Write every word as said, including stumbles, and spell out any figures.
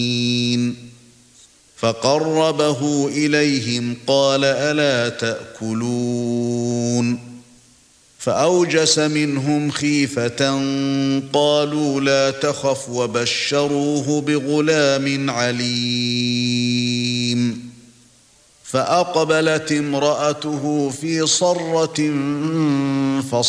فقربه إليهم قال ألا تأكلون فأوجس منهم خيفة قالوا لا تخف وبشروه بغلام عليم فأقبلت امرأته في صرة